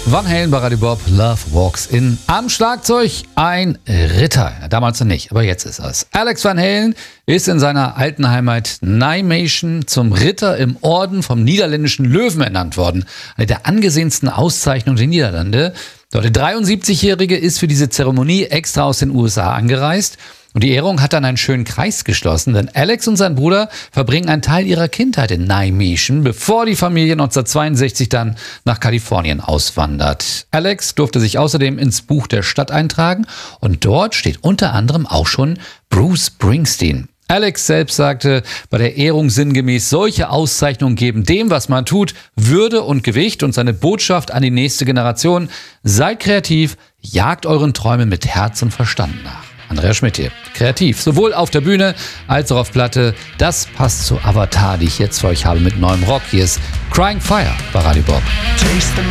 Van Halen bei Radio Bob, Love Walks In. Am Schlagzeug ein Ritter. Damals noch nicht, aber jetzt ist es. Alex Van Halen ist in seiner alten Heimat Nijmegen zum Ritter im Orden vom niederländischen Löwen ernannt worden. Eine der angesehensten Auszeichnungen der Niederlande. Dort der 73-Jährige ist für diese Zeremonie extra aus den USA angereist. Und die Ehrung hat dann einen schönen Kreis geschlossen, denn Alex und sein Bruder verbringen einen Teil ihrer Kindheit in Nijmegen, bevor die Familie 1962 dann nach Kalifornien auswandert. Alex durfte sich außerdem ins Buch der Stadt eintragen und dort steht unter anderem auch schon Bruce Springsteen. Alex selbst sagte bei der Ehrung sinngemäß, solche Auszeichnungen geben dem, was man tut, Würde und Gewicht, und seine Botschaft an die nächste Generation: Seid kreativ, jagt euren Träumen mit Herz und Verstand nach. Andreas Schmidt hier. Kreativ, sowohl auf der Bühne als auch auf Platte. Das passt zu Avatar, die ich jetzt für euch habe mit neuem Rock. Hier ist Crying Fire bei Radio Bob.